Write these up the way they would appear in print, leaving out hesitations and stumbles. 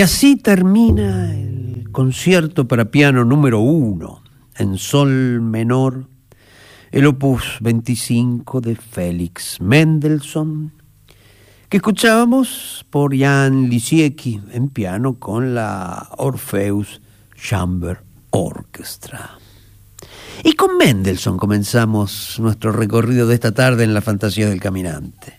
Y así termina el concierto para piano número 1 en sol menor, el opus 25 de Félix Mendelssohn, que escuchábamos por Jan Lisiecki en piano con la Orpheus Chamber Orchestra. Y con Mendelssohn comenzamos nuestro recorrido de esta tarde en la fantasía del caminante.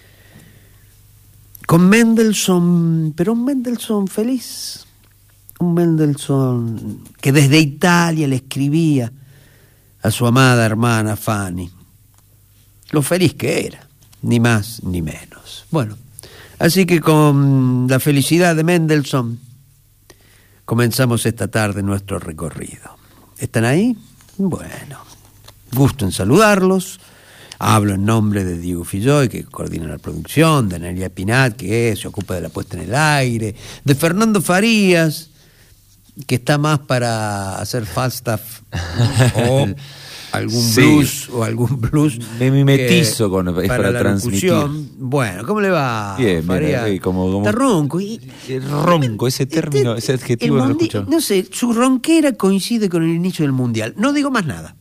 Con Mendelssohn, pero un Mendelssohn feliz, un Mendelssohn que desde Italia le escribía a su amada hermana Fanny lo feliz que era, ni más ni menos. Bueno, así que con la felicidad de Mendelssohn comenzamos esta tarde nuestro recorrido. ¿Están ahí? Bueno, gusto en saludarlos. Hablo en nombre de Diego Filloy, que coordina la producción, de Nelia Pinat, que se ocupa de la puesta en el aire, de Fernando Farías, que está más para hacer Falstaff o algún blues o algún blues. Me mimetizo para la transmitir. Locución. Bueno, ¿cómo le va? Bien, Farías? mira, como Está ronco. Ronco, ese término, ese adjetivo no lo escucho. No sé, su ronquera coincide con el inicio del Mundial. No digo más nada.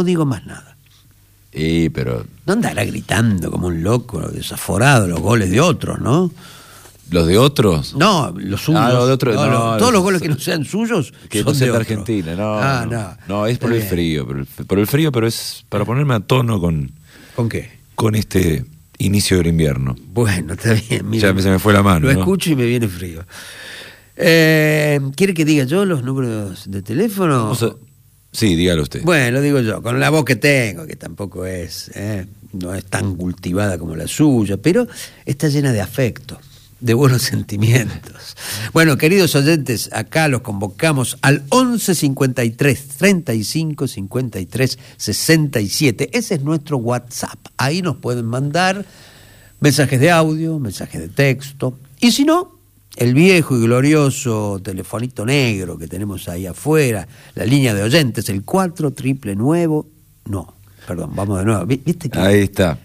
Pero No andará gritando como un loco, desaforado, los goles de otros, ¿no? ¿los de otros? No, los suyos. Los de otros, no, todos los goles que no sean suyos que son no sean de otro. Argentina, no, es por el frío, por el frío, pero es para ponerme a tono con qué? Con este inicio del invierno. Bueno, está bien, mira. Ya se me fue la mano. Lo ¿no? escucho y me viene frío. ¿Quiere que diga yo los números de teléfono? Sí, dígalo usted. Bueno, lo digo yo, con la voz que tengo, que tampoco es, no es tan cultivada como la suya, pero está llena de afecto, de buenos sentimientos. Bueno, queridos oyentes, acá los convocamos al 11 53 35 53 67. Ese es nuestro WhatsApp. Ahí nos pueden mandar mensajes de audio, mensajes de texto, y si no, el viejo y glorioso telefonito negro que tenemos ahí afuera, la línea de oyentes, el 499. Vamos de nuevo. ¿Viste que? Ahí está.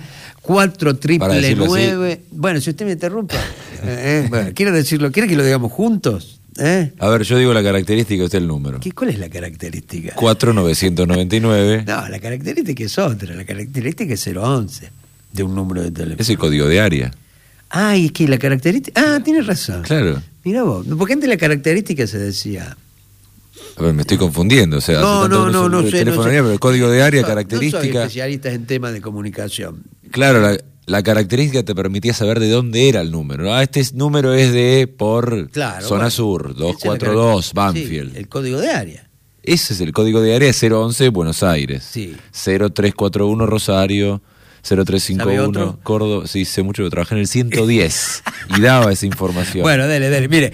499. Bueno, si usted me interrumpe. Bueno, ¿quiere que lo digamos juntos? A ver, yo digo la característica, usted el número. ¿Cuál es la característica? 4999. No, la característica es otra. La característica es 011 de un número de teléfono. Es el código de área. Es que la característica... tienes razón. Claro. Mira vos, porque antes la característica se decía... A ver, me estoy confundiendo, o sea, no sé, telefonía, pero el código de área, No característica... soy especialista en temas de comunicación. Claro, la característica te permitía saber de dónde era el número. Este número es de Zona Sur, 242, Banfield. Sí, el código de área. Ese es el código de área, 011, Buenos Aires. Sí. 0341, Rosario... 0351, Córdoba, sí, sé mucho que trabajé en el 110 y daba esa información. Bueno, dele, mire,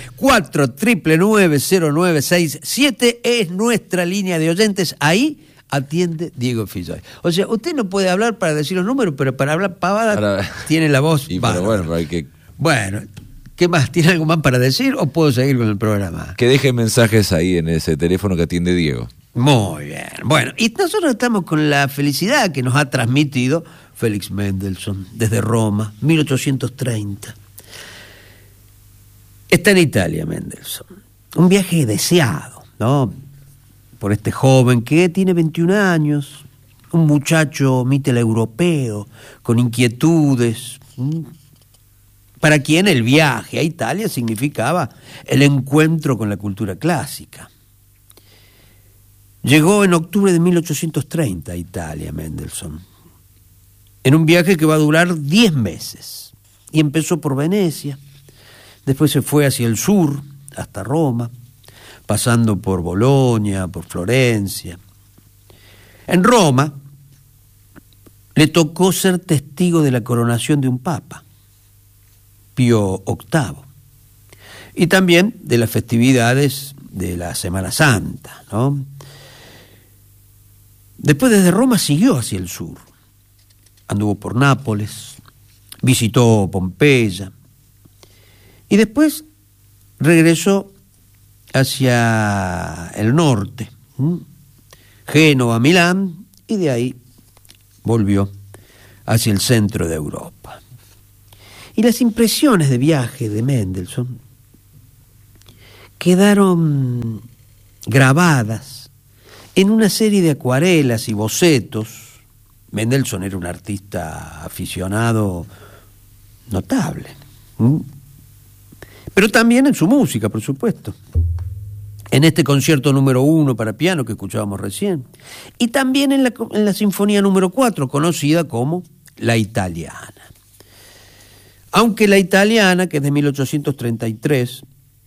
4990967 es nuestra línea de oyentes, ahí atiende Diego Filloy. O sea, usted no puede hablar para decir los números, pero para hablar pavada tiene la voz pero bueno, Bueno, ¿qué más? ¿Tiene algo más para decir o puedo seguir con el programa? Que deje mensajes ahí en ese teléfono que atiende Diego. Muy bien. Bueno, y nosotros estamos con la felicidad que nos ha transmitido Félix Mendelssohn desde Roma, 1830. Está en Italia Mendelssohn. Un viaje deseado, ¿no? Por este joven que tiene 21 años, un muchacho mitteleuropeo, con inquietudes, para quien el viaje a Italia significaba el encuentro con la cultura clásica. Llegó en octubre de 1830 a Italia, Mendelssohn, en un viaje que va a durar 10 meses. Y empezó por Venecia, después se fue hacia el sur, hasta Roma, pasando por Bolonia, por Florencia. En Roma le tocó ser testigo de la coronación de un papa, Pío VIII, y también de las festividades de la Semana Santa, ¿no? Después desde Roma siguió hacia el sur, anduvo por Nápoles, visitó Pompeya y después regresó hacia el norte, Génova, Milán, y de ahí volvió hacia el centro de Europa. Y las impresiones de viaje de Mendelssohn quedaron grabadas en una serie de acuarelas y bocetos. Mendelssohn era un artista aficionado notable, pero también en su música, por supuesto. En este concierto número 1 para piano que escuchábamos recién, y también en la sinfonía número 4, conocida como La Italiana. Aunque La Italiana, que es de 1833,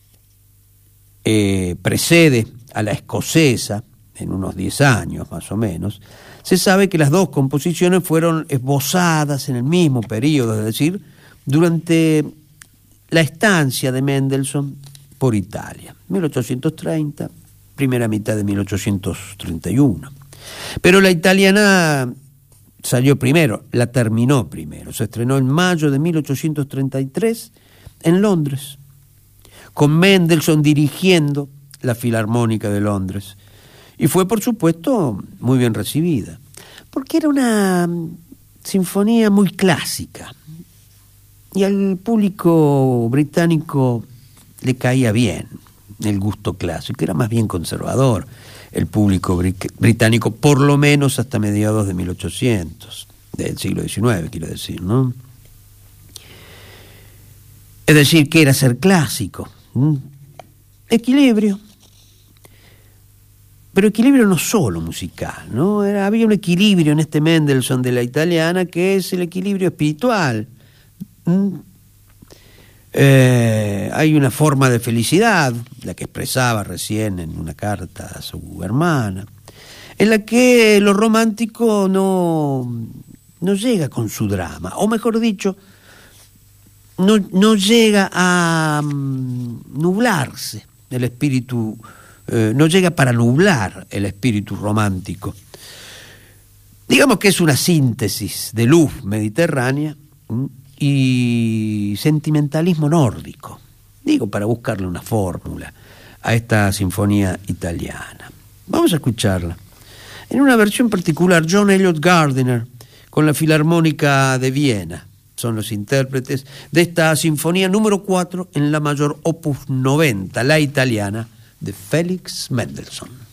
precede a la escocesa en unos 10 años más o menos, se sabe que las dos composiciones fueron esbozadas en el mismo periodo, es decir, durante la estancia de Mendelssohn por Italia, 1830, primera mitad de 1831. Pero La Italiana salió primero, la terminó primero, se estrenó en mayo de 1833 en Londres, con Mendelssohn dirigiendo la Filarmónica de Londres, y fue, por supuesto, muy bien recibida, porque era una sinfonía muy clásica, y al público británico le caía bien el gusto clásico, era más bien conservador el público británico, por lo menos hasta mediados de 1800, del siglo XIX, quiero decir, ¿no? Es decir, que era ser clásico. Equilibrio. Pero equilibrio no solo musical, ¿no? Había un equilibrio en este Mendelssohn de La Italiana que es el equilibrio espiritual. Hay una forma de felicidad, la que expresaba recién en una carta a su hermana, en la que lo romántico no llega con su drama, o mejor dicho, no llega a nublarse el espíritu, no llega para nublar el espíritu romántico. Digamos que es una síntesis de luz mediterránea y sentimentalismo nórdico, digo, para buscarle una fórmula a esta sinfonía italiana. Vamos a escucharla en una versión particular. John Elliott Gardiner con la Filarmónica de Viena son los intérpretes de esta sinfonía número 4 en la mayor opus 90, La Italiana, de Félix Mendelssohn.